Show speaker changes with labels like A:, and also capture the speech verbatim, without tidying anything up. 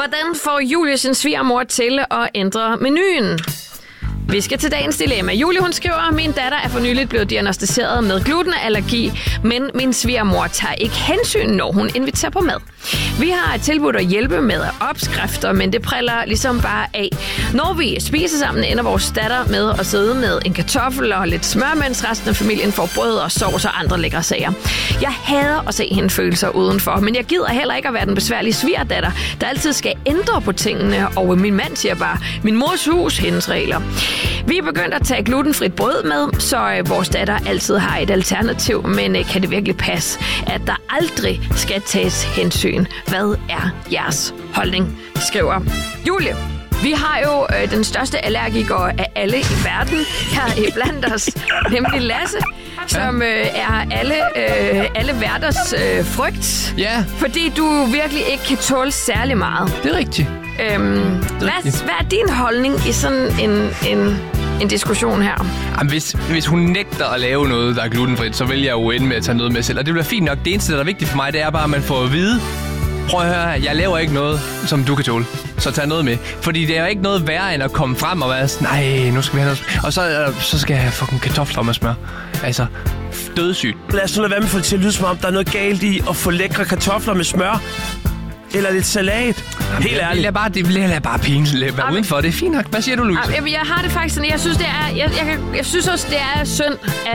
A: Hvordan får Julie sin svigermor til at ændre menuen? Vi skal til dagens dilemma. Julie, hun skriver, min datter er for nyligt blevet diagnosticeret med glutenallergi, men min svigermor tager ikke hensyn, når hun inviterer på mad. Vi har tilbudt at hjælpe med opskrifter, men det priller ligesom bare af. Når vi spiser sammen, ender vores datter med at sidde med en kartoffel og lidt smør, mens resten af familien får brød og sovs og andre lækre sager. Jeg hader at se hende føle sig udenfor, men jeg gider heller ikke at være den besværlige svigerdatter, der altid skal ændre på tingene, og min mand siger bare, min mors hus, hendes regler. Vi er begyndt at tage glutenfrit brød med, så øh, vores datter altid har et alternativ, men øh, kan det virkelig passe, at der aldrig skal tages hensyn? Hvad er jeres holdning? Skriver Julie. Vi har jo øh, den største allergiker af alle i verden her i blandt os, nemlig Lasse, som øh, er alle, øh, alle værters øh, frygt.
B: Ja.
A: Fordi du virkelig ikke kan tåle særlig meget.
B: Det er rigtigt.
A: Øhm,
B: det er
A: hvad,
B: rigtigt.
A: hvad er din holdning i sådan en, en, en diskussion her?
B: Jamen, hvis, hvis hun nægter at lave noget, der er glutenfrit, så vil jeg jo ende med at tage noget med selv. Og det bliver fint nok. Det eneste, der er vigtigt for mig, det er bare, at man får at vide, prøv at høre, jeg laver ikke noget, som du kan tåle. Så tag noget med. Fordi det er jo ikke noget værre, end at komme frem og være sådan, nej, nu skal vi have noget. Og så, så skal jeg have fucking kartofler med smør. Altså, dødssygt.
C: Lad os nu lade være med at få det til at lyde, som om der er noget galt i at få lækre kartofler med smør. Eller lidt salat.
B: Jamen,
C: Helt ærligt.
B: Det er bare, det bliver bare pinligt. Være udenfor, det er fint nok. Hvad siger du, Louise?
A: Jeg, jeg har det faktisk sådan, jeg synes, det er, jeg, jeg, jeg synes også, det er synd,